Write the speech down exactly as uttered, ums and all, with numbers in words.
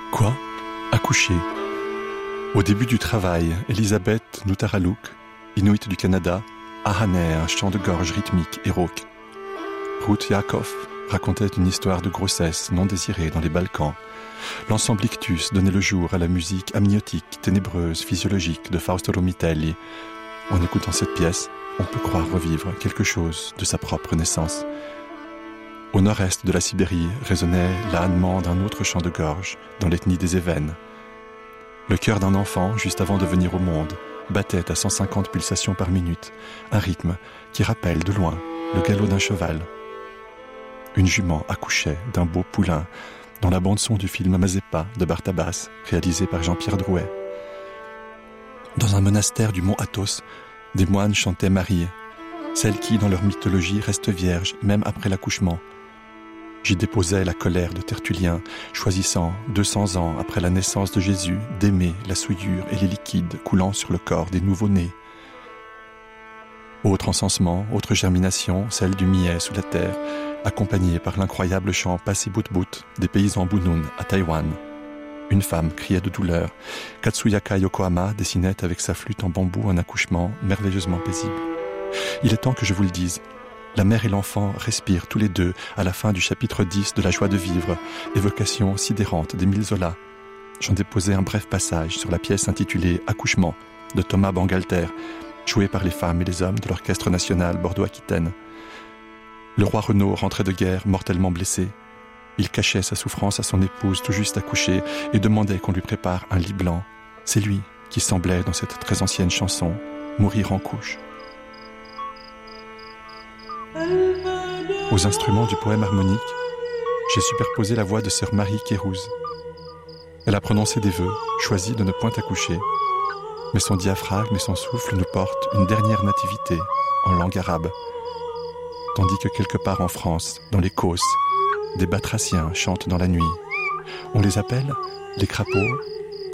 Quoi ? Accoucher. Au début du travail, Elisabeth Nutaraluk, Inuit du Canada, ahanait un chant de gorge rythmique et rauque. Ruth Yakov racontait une histoire de grossesse non désirée dans les Balkans. L'ensemble Ictus donnait le jour à la musique amniotique, ténébreuse, physiologique de Fausto Romitelli. En écoutant cette pièce, on peut croire revivre quelque chose de sa propre naissance. Au nord-est de la Sibérie résonnait l'ânement d'un autre chant de gorge, dans l'ethnie des Évènes. Le cœur d'un enfant, juste avant de venir au monde, battait à cent cinquante pulsations par minute, un rythme qui rappelle de loin le galop d'un cheval. Une jument accouchait d'un beau poulain, dans la bande-son du film Mazepa de Bartabas, réalisé par Jean-Pierre Drouet. Dans un monastère du mont Athos, des moines chantaient Marie, celle qui, dans leur mythologie, reste vierge même après l'accouchement. J'y déposais la colère de Tertullien, choisissant, deux cents ans après la naissance de Jésus, d'aimer la souillure et les liquides coulant sur le corps des nouveau-nés. Autre encensement, autre germination, celle du millet sous la terre, accompagnée par l'incroyable chant Passy-Bout-Bout des paysans Bunun à Taïwan. Une femme criait de douleur. Katsuyaka Yokohama dessinait avec sa flûte en bambou un accouchement merveilleusement paisible. Il est temps que je vous le dise. La mère et l'enfant respirent tous les deux à la fin du chapitre dix de La joie de vivre, évocation sidérante d'Émile Zola. J'en déposais un bref passage sur la pièce intitulée « Accouchement » de Thomas Bangalter, jouée par les femmes et les hommes de l'Orchestre national Bordeaux-Aquitaine. Le roi Renaud rentrait de guerre mortellement blessé. Il cachait sa souffrance à son épouse tout juste accouchée et demandait qu'on lui prépare un lit blanc. C'est lui qui semblait, dans cette très ancienne chanson, mourir en couche. Aux instruments du poème harmonique, j'ai superposé la voix de sœur Marie Kérouz. Elle a prononcé des vœux, choisi de ne point accoucher, mais son diaphragme et son souffle nous portent une dernière nativité en langue arabe, tandis que quelque part en France, dans les Causses, des batraciens chantent dans la nuit. On les appelle les crapauds